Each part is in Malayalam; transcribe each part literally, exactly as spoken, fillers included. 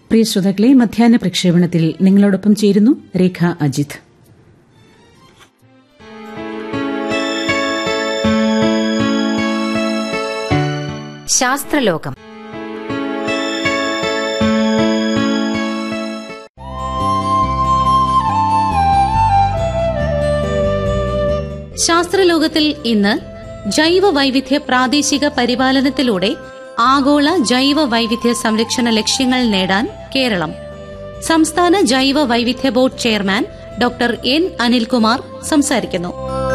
പ്രിയ ശ്രോതാക്കളെ, മധ്യാഹ്ന പ്രക്ഷേപണത്തിൽ നിങ്ങളോടൊപ്പം ചേരുന്നു രേഖ അജിത്. ശാസ്ത്രലോകം. ശാസ്ത്രലോകത്തിൽ ഇന്ന് ജൈവ വൈവിധ്യ പ്രാദേശിക പരിപാലനത്തിലൂടെ ആഗോള ജൈവ വൈവിധ്യ സംരക്ഷണ ലക്ഷ്യങ്ങൾ നേടാൻ കേരളം. സംസ്ഥാന ജൈവ വൈവിധ്യ board chairman doctor N Anilkumar സംസാരിക്കുന്നു.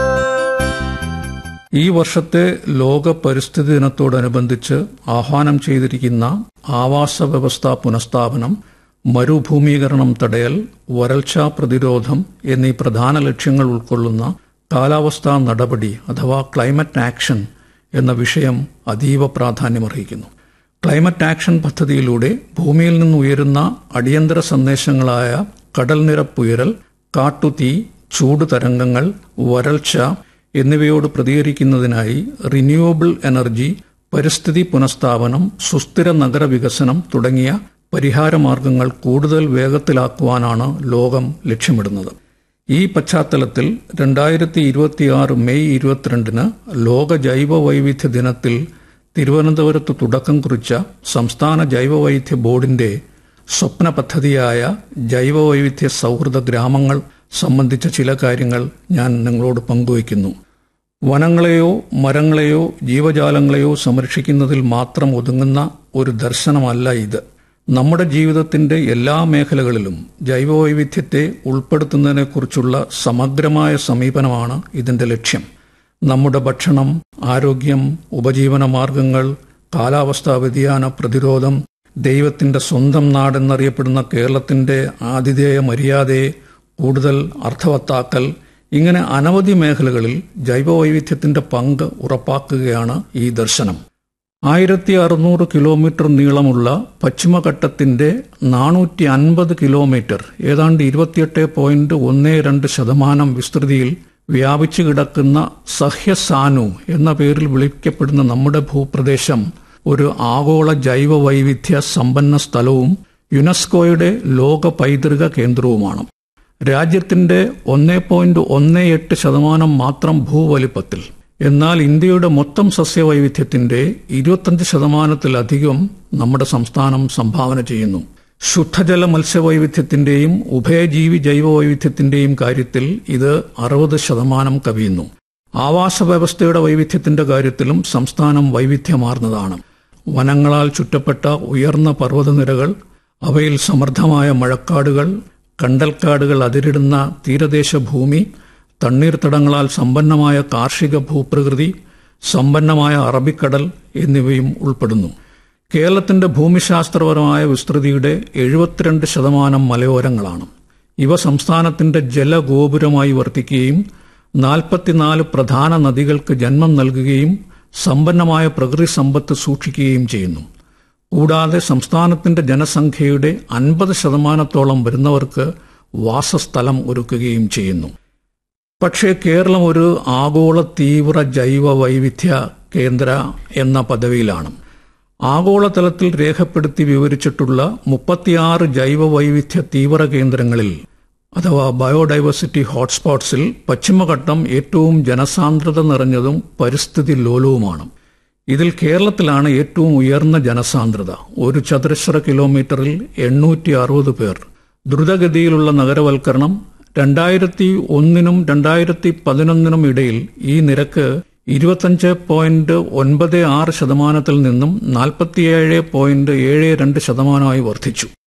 ഈ വർഷത്തെ ലോക പരിസ്ഥിതി ദിനത്തോടനുബന്ധിച്ച് ആഹ്വാനം ചെയ്തിരിക്കുന്ന ആവാസ വ്യവസ്ഥാ പുനഃസ്ഥാപനം, മരുഭൂമീകരണം തടയൽ, വരൾച്ചാ പ്രതിരോധം എന്നീ പ്രധാന ലക്ഷ്യങ്ങൾ ഉൾക്കൊള്ളുന്ന കാലാവസ്ഥാ നടപടി അഥവാ ക്ലൈമറ്റ് ആക്ഷൻ എന്ന വിഷയം അതീവ പ്രാധാന്യമർഹിക്കുന്നു. ക്ലൈമറ്റ് ആക്ഷൻ പദ്ധതിയിലൂടെ ഭൂമിയിൽ നിന്ന് ഉയരുന്ന അടിയന്തര സന്ദേശങ്ങളായ കടൽനിരപ്പുയരൽ, കാട്ടുതീ, ചൂട് തരംഗങ്ങൾ, വരൾച്ച എന്നിവയോട് പ്രതികരിക്കുന്നതിനായി റിന്യൂവബിൾ എനർജി, പരിസ്ഥിതി പുനഃസ്ഥാപനം, സുസ്ഥിര നഗരവികസനം തുടങ്ങിയ പരിഹാരമാർഗങ്ങൾ കൂടുതൽ വേഗത്തിലാക്കുവാനാണ് ലോകം ലക്ഷ്യമിടുന്നത്. ഈ പശ്ചാത്തലത്തിൽ രണ്ടായിരത്തി ഇരുപത്തിയാറ് മെയ് ഇരുപത്തിരണ്ടിന് ലോക ജൈവ വൈവിധ്യ ദിനത്തിൽ തിരുവനന്തപുരത്ത് തുടക്കം കുറിച്ച സംസ്ഥാന ജൈവവൈവിധ്യ ബോർഡിന്റെ സ്വപ്ന പദ്ധതിയായ ജൈവവൈവിധ്യ സൗഹൃദ ഗ്രാമങ്ങൾ സംബന്ധിച്ച ചില കാര്യങ്ങൾ ഞാൻ നിങ്ങളോട് പങ്കുവയ്ക്കുന്നു. വനങ്ങളെയോ മരങ്ങളെയോ ജീവജാലങ്ങളെയോ സംരക്ഷിക്കുന്നതിൽ മാത്രം ഒതുങ്ങുന്ന ഒരു ദർശനമല്ല ഇത്. നമ്മുടെ ജീവിതത്തിന്റെ എല്ലാ മേഖലകളിലും ജൈവവൈവിധ്യത്തെ ഉൾപ്പെടുത്തുന്നതിനെക്കുറിച്ചുള്ള സമഗ്രമായ സമീപനമാണ് ഇതിന്റെ ലക്ഷ്യം. നമ്മുടെ ഭക്ഷണം, ആരോഗ്യം, ഉപജീവന മാർഗങ്ങൾ, കാലാവസ്ഥാ വ്യതിയാന പ്രതിരോധം, ദൈവത്തിന്റെ സ്വന്തം നാടെന്നറിയപ്പെടുന്ന കേരളത്തിന്റെ ആതിഥേയ മര്യാദയെ കൂടുതൽ അർത്ഥവത്താക്കൽ, ഇങ്ങനെ അനവധി മേഖലകളിൽ ജൈവവൈവിധ്യത്തിന്റെ പങ്ക് ഉറപ്പാക്കുകയാണ് ഈ ദർശനം. ആയിരത്തി അറുന്നൂറ് കിലോമീറ്റർ നീളമുള്ള പശ്ചിമഘട്ടത്തിന്റെ നാനൂറ്റി അൻപത് കിലോമീറ്റർ, ഏതാണ്ട് ഇരുപത്തിയെട്ട് പോയിന്റ് ഒന്ന് രണ്ട് ശതമാനം വിസ്തൃതിയിൽ വ്യാപിച്ചു കിടക്കുന്ന സഹ്യസാനു എന്ന പേരിൽ വിളിക്കപ്പെടുന്ന നമ്മുടെ ഭൂപ്രദേശം ഒരു ആഗോള ജൈവ വൈവിധ്യ സമ്പന്ന സ്ഥലവും യുനെസ്കോയുടെ ലോക പൈതൃക കേന്ദ്രവുമാണ്. രാജ്യത്തിന്റെ ഒന്ന് പോയിന്റ് ഒന്ന് എട്ട് ശതമാനം മാത്രം ഭൂവലിപ്പത്തിൽ, എന്നാൽ ഇന്ത്യയുടെ മൊത്തം സസ്യവൈവിധ്യത്തിന്റെ ഇരുപത്തിയഞ്ച് ശതമാനത്തിലധികം നമ്മുടെ സംസ്ഥാനം സംഭാവന ചെയ്യുന്നു. ശുദ്ധജല മത്സ്യവൈവിധ്യത്തിന്റെയും ഉഭയജീവി ജൈവവൈവിധ്യത്തിന്റെയും കാര്യത്തിൽ ഇത് അറുപത് ശതമാനം കവിയുന്നു. ആവാസ വ്യവസ്ഥയുടെ വൈവിധ്യത്തിന്റെ കാര്യത്തിലും സംസ്ഥാനം വൈവിധ്യമാർന്നതാണ്. വനങ്ങളാൽ ചുറ്റപ്പെട്ട ഉയർന്ന പർവ്വതനിരകൾ, അവയിൽ സമൃദ്ധമായ മഴക്കാടുകൾ, കണ്ടൽക്കാടുകൾ അതിരിടുന്ന തീരദേശ ഭൂമി, തണ്ണീർത്തടങ്ങളാൽ സമ്പന്നമായ കാർഷിക ഭൂപ്രകൃതി, സമ്പന്നമായ അറബിക്കടൽ എന്നിവയും ഉൾപ്പെടുന്നു. കേരളത്തിന്റെ ഭൂമിശാസ്ത്രപരമായ വിസ്തൃതിയുടെ എഴുപത്തിരണ്ട് ശതമാനം മലയോരങ്ങളാണ്. ഇവ സംസ്ഥാനത്തിന്റെ ജലഗോപുരമായി വർത്തിക്കുകയും നാൽപ്പത്തിനാല് പ്രധാന നദികൾക്ക് ജന്മം നൽകുകയും സമ്പന്നമായ പ്രകൃതി സമ്പത്ത് സൂക്ഷിക്കുകയും ചെയ്യുന്നു. കൂടാതെ സംസ്ഥാനത്തിന്റെ ജനസംഖ്യയുടെ അൻപത് ശതമാനത്തോളം വരുന്നവർക്ക് വാസസ്ഥലം ഒരുക്കുകയും ചെയ്യുന്നു. പക്ഷേ കേരളം ഒരു ആഗോള തീവ്ര ജൈവ വൈവിധ്യ കേന്ദ്ര എന്ന പദവിയിലാണ്. ആഗോളതലത്തിൽ രേഖപ്പെടുത്തി വിവരിച്ചിട്ടുള്ള മുപ്പത്തിയാറ് ജൈവ വൈവിധ്യ തീവ്ര കേന്ദ്രങ്ങളിൽ അഥവാ ബയോഡൈവേഴ്സിറ്റി ഹോട്ട്സ്പോട്ട്സിൽ പശ്ചിമഘട്ടം ഏറ്റവും ജനസാന്ദ്രത നിറഞ്ഞതും പരിസ്ഥിതി ലോലവുമാണ്. ഇതിൽ കേരളത്തിലാണ് ഏറ്റവും ഉയർന്ന ജനസാന്ദ്രത. ഒരു ചതുരശ്ര കിലോമീറ്ററിൽ എണ്ണൂറ്റി അറുപത് പേർ. ദ്രുതഗതിയിലുള്ള നഗരവൽക്കരണം, രണ്ടായിരത്തി ഒന്നിനും രണ്ടായിരത്തി പതിനൊന്നിനും ഇടയിൽ ഈ നിരക്ക് ഇരുപത്തിയഞ്ച് പോയിന്റ് ഒൻപത് ആറ് ശതമാനത്തിൽ നിന്നും നാൽപ്പത്തിയേഴ് പോയിന്റ് ഏഴ് രണ്ട് ശതമാനമായി വർദ്ധിച്ചു.